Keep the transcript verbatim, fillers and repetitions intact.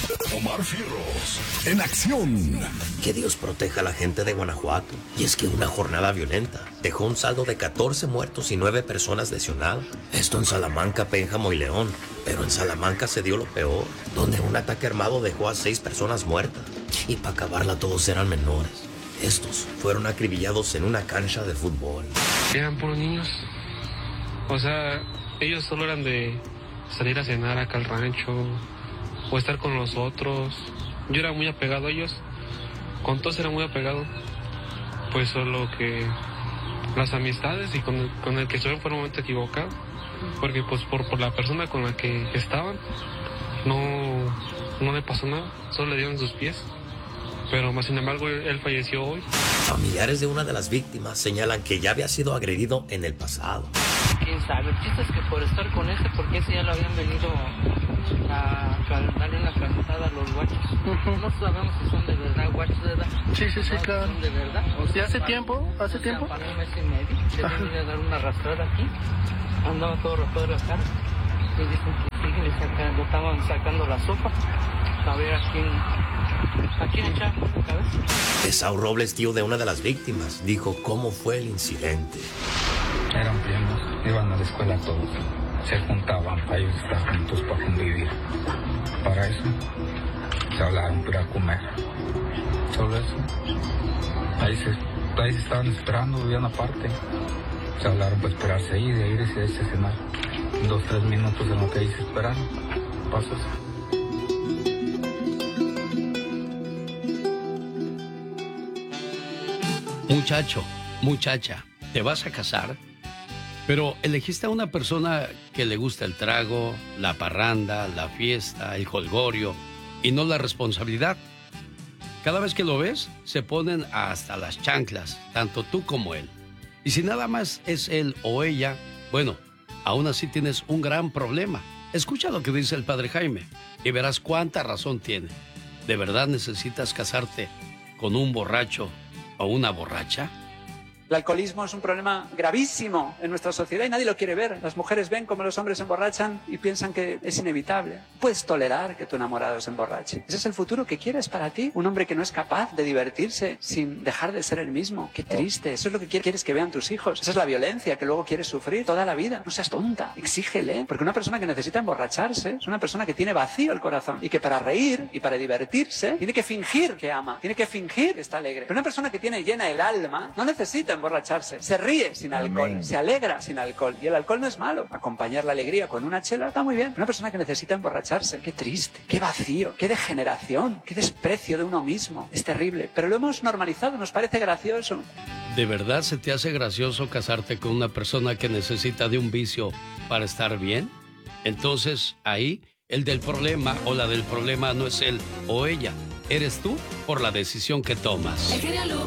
Omar Fierros, en acción. Que Dios proteja a la gente de Guanajuato. Y es que una jornada violenta dejó un saldo de catorce muertos y nueve personas lesionadas. Esto en Salamanca, Pénjamo y León. Pero en Salamanca se dio lo peor, donde un ataque armado dejó a seis personas muertas. Y para acabarla todos eran menores. Estos fueron acribillados en una cancha de fútbol. Eran puros niños. O sea, ellos solo eran de salir a cenar acá al rancho o estar con los otros. Yo era muy apegado a ellos. Con todos era muy apegado. Pues solo que las amistades y con el, con el que estuvieron fue un momento equivocado. Porque pues por, por la persona con la que estaban no, no le pasó nada. Solo le dieron sus pies. Pero más sin embargo él, él falleció hoy. Familiares de una de las víctimas señalan que ya había sido agredido en el pasado. Quién sabe, el chiste es que por estar con este, porque ese ya lo habían venido a darle una calentada a los guachos. Uh-huh. No sabemos si son de verdad guachos, ¿verdad? Sí, sí, sí, no, claro. Son de verdad. O sea, ¿Y hace para, tiempo? ¿Hace o tiempo? Sea, para un mes y medio. Le vienen a dar una arrastrada aquí. Andaba todo roto de la cara. Y dicen que siguen y sacan, lo estaban sacando la sopa. A ver a quién... ¿A quién echar la cabeza? Esau Robles, tío de una de las víctimas, dijo cómo fue el incidente. Eran primos, iban a la escuela todos, se juntaban para ellos estar juntos, para convivir. Para eso, se hablaron para comer. Solo eso. Ahí se, ahí se estaban esperando, vivían aparte. Se hablaron para esperarse ahí, de ahí decidirse a cenar. Dos, tres minutos en lo que ahí se esperaron. Pasó eso. Muchacho, muchacha, ¿te vas a casar? Pero elegiste a una persona que le gusta el trago, la parranda, la fiesta, el jolgorio y no la responsabilidad. Cada vez que lo ves, se ponen hasta las chanclas, tanto tú como él. Y si nada más es él o ella, bueno, aún así tienes un gran problema. Escucha lo que dice el padre Jaime y verás cuánta razón tiene. ¿De verdad necesitas casarte con un borracho o una borracha? El alcoholismo es un problema gravísimo en nuestra sociedad y nadie lo quiere ver. Las mujeres ven cómo los hombres se emborrachan y piensan que es inevitable. Puedes tolerar que tu enamorado se emborrache. ¿Ese es el futuro que quieres para ti? Un hombre que no es capaz de divertirse sin dejar de ser el mismo. Qué triste. Eso es lo que quieres que vean tus hijos. Esa es la violencia que luego quieres sufrir toda la vida. No seas tonta. Exígele. Porque una persona que necesita emborracharse es una persona que tiene vacío el corazón y que para reír y para divertirse tiene que fingir que ama. Tiene que fingir que está alegre. Pero una persona que tiene llena el alma no necesita emborracharse, se ríe sin alcohol, Amén. Se alegra sin alcohol, y el alcohol no es malo. Acompañar la alegría con una chela está muy bien. Una persona que necesita emborracharse, qué triste, qué vacío, qué degeneración, qué desprecio de uno mismo, es terrible, pero lo hemos normalizado, nos parece gracioso. ¿De verdad se te hace gracioso casarte con una persona que necesita de un vicio para estar bien? Entonces ahí el del problema o la del problema no es él o ella, eres tú por la decisión que tomas. El genio